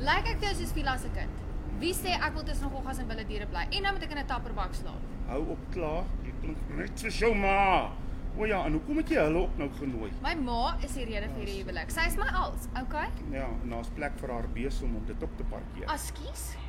Lyk ek vir jou soos Vila se kind? Wie sê ek wil tussen goggas en wilde diere bly? En nou moet ek in 'n tapperbak slaap. Hou op klaar, jy klink net soos jou ma. O ja, en hoekom het jy hulle ook nou genooi? My ma is die rede vir die huwelik. Sy is my als, okay? Ja, en daar's plek vir haar besem om dit op te parkeer. Askies?